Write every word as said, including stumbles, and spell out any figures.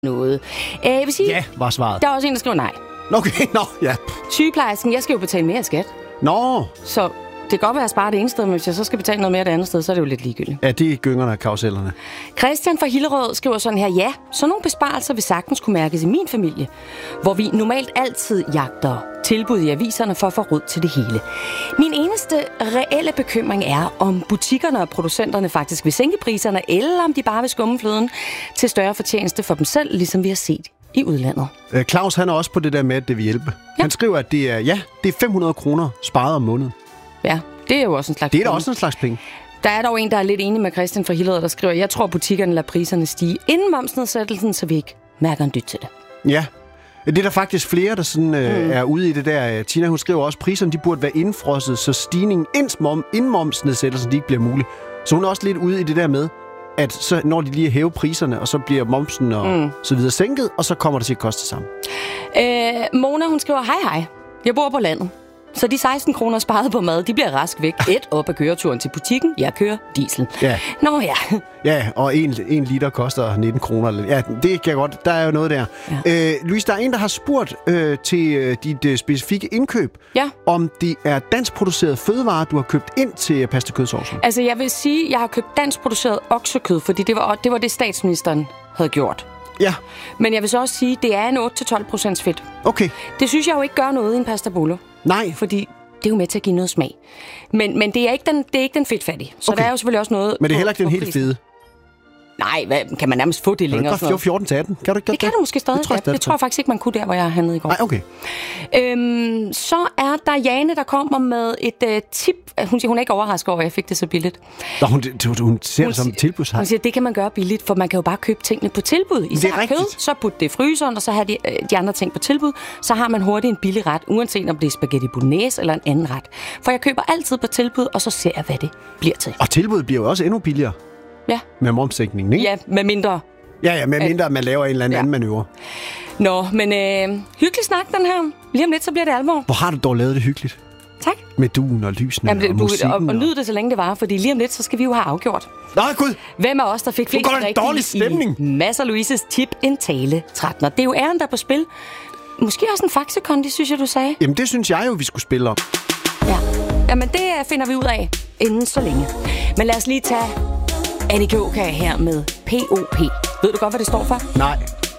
noget. Øh, jeg vil sige, Ja, var svaret. der er også en, der skriver nej. Okay, nå, ja. Sygeplejersken, jeg skal jo betale mere skat. Nå. Så det kan godt være, at jeg sparer det ene sted, men hvis jeg så skal betale noget mere det andet sted, så er det jo lidt ligegyldigt. Ja, det er gyngerne af karusellerne. Christian fra Hillerød skriver sådan her: ja, så nogle besparelser vil sagtens kunne mærkes i min familie, hvor vi normalt altid jagter tilbud i aviserne for at få råd til det hele. Min eneste reelle bekymring er, om butikkerne og producenterne faktisk vil sænke priserne, eller om de bare vil skumme fløden til større fortjeneste for dem selv, ligesom vi har set i udlandet. Øh, Claus, han er også på det der med, at det vil hjælpe. Ja. Han skriver, at det er, ja, det er fem hundrede kroner sparet om måneden. Ja, det er jo også en slags Det er da penge. også en slags penge. Der er dog en, der er lidt enig med Christian fra Hillerød, der skriver: jeg tror, butikkerne lader priserne stige inden momsnedsættelsen, så vi ikke mærker en dyt til det. Ja. Det er der faktisk flere, der sådan, øh, mm. er ude i det der. Tina, hun skriver også, at priserne de burde være indfrosset, så stigningen inden momsnedsættelsen de ikke bliver mulig. Så hun er også lidt ude i det der med, at så når de lige hæver priserne, og så bliver momsen og mm. så videre sænket, og så kommer det til at koste det samme. Øh, Mona, hun skriver: hej hej, jeg bor på landet. Så de seksten kroner sparet på mad, de bliver rask væk. Et op af køreturen til butikken. Jeg kører diesel. Ja. Nå ja. Ja, og en, en liter koster nitten kroner. Ja, det kan godt. Der er jo noget der. Ja. Øh, Louise, der er en, der har spurgt øh, til øh, dit øh, specifikke indkøb, ja. om det er danskproduceret fødevarer, du har købt ind til pasta kødsovsen. Altså, jeg vil sige, at jeg har købt danskproduceret oksekød, fordi det var det, var det statsministeren havde gjort. Ja. Men jeg vil så også sige, at det er en otte til tolv procent fedt. Okay. Det synes jeg jo ikke gør noget i en pasta bolo. Nej. Fordi det er jo med til at give noget smag. Men, men det er ikke den, det er ikke den fedtfattige. Så okay. Der er jo selvfølgelig også noget... Men det er heller ikke den helt fede. Nej, hvad, kan man nærmest få det længere? Kan du ikke fjorten til atten? Kan du ikke det kan du måske stadig. Det tror jeg, ja, det tror jeg faktisk ikke, man kunne der, hvor jeg handlede i går. Nej, okay. Øhm, så er der Jane, der kommer med et uh, tip. Hun siger, hun er ikke overrasket over, at jeg fik det så billigt. Nå, hun, hun ser det som et tilbud. Hun siger, det kan man gøre billigt, for man kan jo bare købe tingene på tilbud. Især kød, så putte det i fryseren, og så har de, de andre ting på tilbud. Så har man hurtigt en billig ret, uanset om det er spaghetti bolognese eller en anden ret. For jeg køber altid på tilbud, og så ser jeg, hvad det bliver til. Og tilbuddet bliver jo også endnu billigere. Ja. Med momsænkningen, ikke? Ja, med mindre. Ja, ja, med mindre, at man laver en eller anden, ja. anden manøvre. Nå, men øh, hyggelig snak, den her. Lige om lidt, så bliver det alvor. Hvor har du dog lavet det hyggeligt? Tak. Med duen og lysene. Jamen, det, og du, musikken. Og, og nyd det, så længe det var, fordi lige om lidt, så skal vi jo have afgjort. Nej, Gud! Hvem af os, der fik flest rigtige i Mads og Louises tip en tale tretten. Det er jo æren, der er på spil. Måske også en faxekondi, synes jeg, du sagde. Jamen, det synes jeg jo, vi skulle spille om. Ja. Jamen, det finder vi ud af inden så længe. Men lad os lige tage Annika Åkær her med P O P. Ved du godt, hvad det står for? Nej.